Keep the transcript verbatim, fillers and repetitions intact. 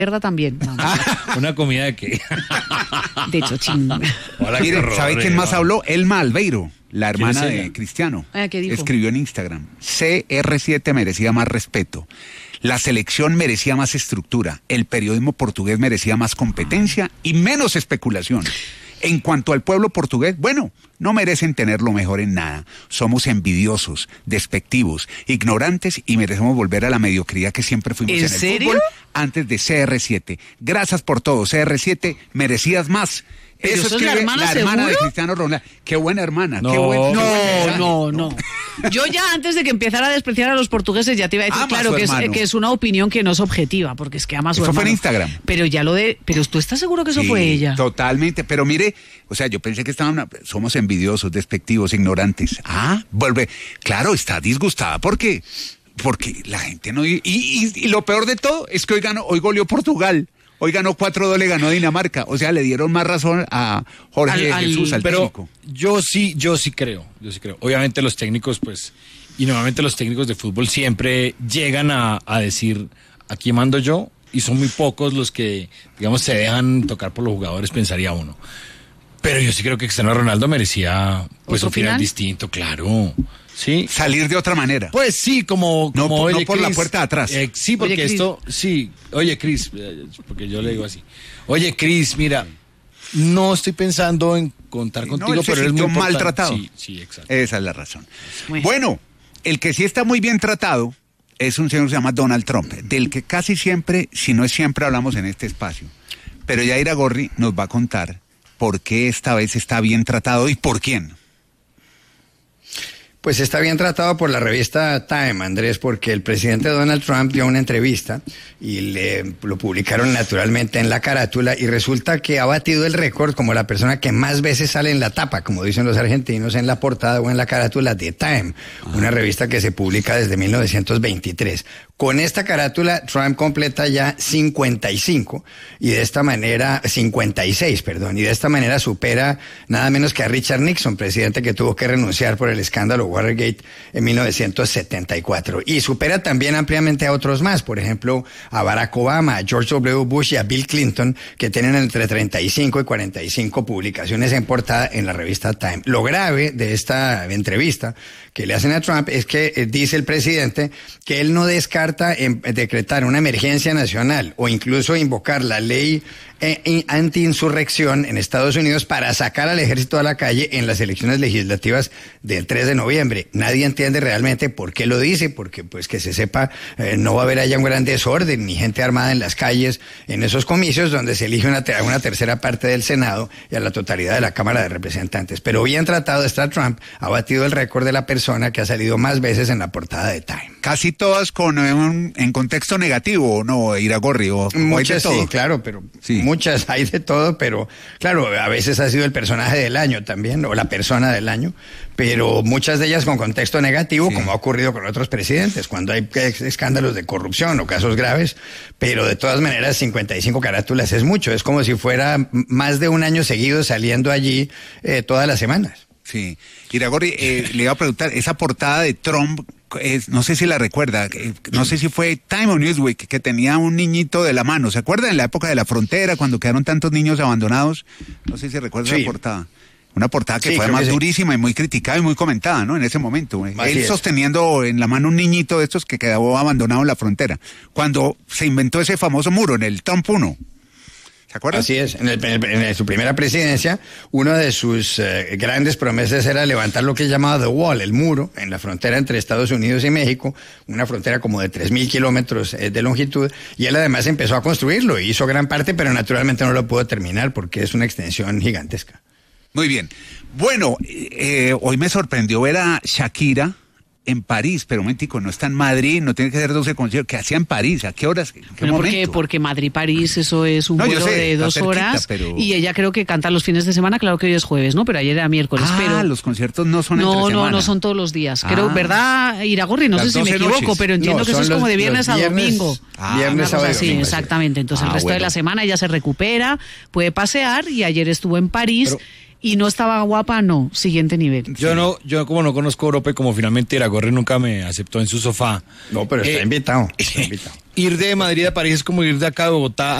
mierda también. ¿Una comida de qué? De chochín. Mire, ¿sabe quién más habló? Elma Albeiro, la hermana ¿Quién es ella? de Cristiano. Ah, ¿qué dijo? Escribió en Instagram: C R siete merecía más respeto. La selección merecía más estructura. El periodismo portugués merecía más competencia y menos especulación. En cuanto al pueblo portugués, bueno, no merecen tener lo mejor en nada. Somos envidiosos, despectivos, ignorantes y merecemos volver a la mediocridad que siempre fuimos ¿En en el serio? fútbol antes de C R siete. Gracias por todo, C R siete, merecías más. ¿Pero Eso eso es la escribe hermana, la hermana de seguro? Cristiano Ronaldo. Qué buena hermana. No, qué buen, qué No, buen mensaje. no, no. Yo ya antes de que empezara a despreciar a los portugueses ya te iba a decir, Ama a claro, su que es, hermano. que es una opinión que no es objetiva, porque es que ama a su Eso fue en hermano. Instagram. Pero ya lo de... Pero ¿tú estás seguro que eso Sí, fue ella? Totalmente, pero mire, o sea, yo pensé que estaban, somos envidiosos, despectivos, ignorantes. Ah, vuelve, claro, está disgustada, ¿por qué? Porque la gente no... Y, y, y lo peor de todo es que hoy ganó, hoy goleó Portugal, hoy ganó cuatro dos, le ganó Dinamarca, o sea, le dieron más razón a Jorge Al- al- Jesús, al Pero técnico. yo sí, yo sí creo, yo sí creo. Obviamente los técnicos, pues, y normalmente los técnicos de fútbol siempre llegan a, a decir, aquí mando yo, y son muy pocos los que, digamos, se dejan tocar por los jugadores, pensaría uno. Pero yo sí creo que Cristiano Ronaldo merecía, pues, ¿Otro un final final? distinto, claro. Sí. Salir de otra manera. Pues sí, como... No como, por- no oye, por la Cris, puerta de atrás. eh, sí, porque Oye, Cris. esto... Sí, oye, Cris, eh, porque yo le digo así. Oye, Cris, mira, no estoy pensando en contar Sí, no, contigo, él se pero eres muy sintió importante. maltratado. Sí, sí, exacto. Esa es la razón. Bueno. Bueno, el que sí está muy bien tratado es un señor que se llama Donald Trump, del que casi siempre, si no es siempre, hablamos en este espacio. Pero Yair Agorri nos va a contar por qué esta vez está bien tratado y por quién. Pues está bien tratado por la revista Time, Andrés, porque el presidente Donald Trump dio una entrevista y le, lo publicaron naturalmente en la carátula y resulta que ha batido el récord como la persona que más veces sale en la tapa, como dicen los argentinos, en la portada o en la carátula de Time, una revista que se publica desde mil novecientos veintitrés. Con esta carátula, Trump completa ya cincuenta y cinco y de esta manera, cincuenta y seis, perdón, y de esta manera supera nada menos que a Richard Nixon, presidente que tuvo que renunciar por el escándalo Watergate en mil novecientos setenta y cuatro. Y supera también ampliamente a otros más, por ejemplo, a Barack Obama, a George W. Bush y a Bill Clinton, que tienen entre treinta y cinco y cuarenta y cinco publicaciones en portada en la revista Time. Lo grave de esta entrevista que le hacen a Trump es que eh, dice el presidente que él no descarta en, en decretar una emergencia nacional o incluso invocar la ley eh, anti-insurrección en Estados Unidos para sacar al ejército a la calle en las elecciones legislativas del tres de noviembre. Nadie entiende realmente por qué lo dice, porque pues que se sepa, eh, no va a haber allá un gran desorden ni gente armada en las calles en esos comicios donde se elige una, ter- una tercera parte del Senado y a la totalidad de la Cámara de Representantes. Pero bien tratado está Trump, ha batido el récord de la persona que ha salido más veces en la portada de Time. Casi todas con eh, un- en contexto negativo, ¿no, Iragorri? O, o hay de Muchas todo. sí, claro, pero Sí. muchas hay de todo, pero claro, a veces ha sido el personaje del año también, o la persona del año, pero muchas de ellas con contexto negativo, Sí. como ha ocurrido con otros presidentes, cuando hay ex- escándalos de corrupción o casos graves, pero de todas maneras cincuenta y cinco carátulas es mucho, es como si fuera m- más de un año seguido saliendo allí eh, todas las semanas. Sí. Iragorri, eh, le iba a preguntar, esa portada de Trump, es, no sé si la recuerda, eh, no sé si fue Time o Newsweek, que tenía un niñito de la mano. ¿Se acuerda en la época de la frontera, cuando quedaron tantos niños abandonados? No sé si recuerda Sí. esa portada. Una portada que Sí, fue creo además que sí. durísima y muy criticada y muy comentada, ¿no? En ese momento. Así Él es. sosteniendo en la mano un niñito de estos que quedó abandonado en la frontera. Cuando se inventó ese famoso muro en el Trump uno. ¿Se acuerdan? Así es, en, el- en el- en su primera presidencia, una de sus eh, grandes promesas era levantar lo que llamaba The Wall, el muro, en la frontera entre Estados Unidos y México, una frontera como de tres mil kilómetros eh, de longitud, y él además empezó a construirlo, e hizo gran parte, pero naturalmente no lo pudo terminar porque es una extensión gigantesca. Muy bien. Bueno, eh, hoy me sorprendió ver a Shakira en París, pero un momentico, no está en Madrid, no tiene que ser doce conciertos. ¿Qué hacía en París? ¿A qué horas? ¿En qué Bueno, porque, momento? porque Madrid-París, eso es un No, yo vuelo sé, de está dos cerquita, horas. pero- Y ella creo que canta los fines de semana, claro que hoy es jueves, ¿no? Pero ayer era miércoles. Ah, pero los conciertos no son entre No, no, semana. no son todos los días. Creo, Ah. ¿verdad, Iragorri? No Las sé si me doce equivoco, noches. pero entiendo No, que eso son es como los- de viernes los a viernes- domingo. Ah, viernes, Una sábado cosa y así, domingo, sí. exactamente. Entonces Ah, el resto de bueno. la semana ella se recupera, puede pasear y ayer estuvo en París. Pero- y no estaba guapa, no, siguiente nivel. Yo no, yo como no conozco Europa y como finalmente Iragorri nunca me aceptó en su sofá. No, pero está eh, invitado. Está invitado. Ir de Madrid a París es como ir de acá de Bogotá